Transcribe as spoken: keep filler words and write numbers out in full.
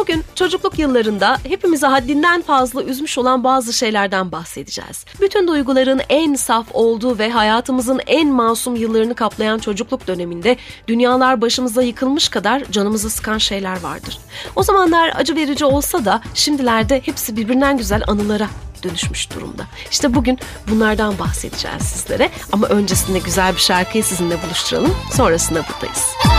Bugün çocukluk yıllarında hepimizi haddinden fazla üzmüş olan bazı şeylerden bahsedeceğiz. Bütün duyguların en saf olduğu ve hayatımızın en masum yıllarını kaplayan çocukluk döneminde dünyalar başımıza yıkılmış kadar canımızı sıkan şeyler vardır. O zamanlar acı verici olsa da şimdilerde hepsi birbirinden güzel anılara dönüşmüş durumda. İşte bugün bunlardan bahsedeceğiz sizlere ama öncesinde güzel bir şarkıyı sizinle buluşturalım. Sonrasında buradayız.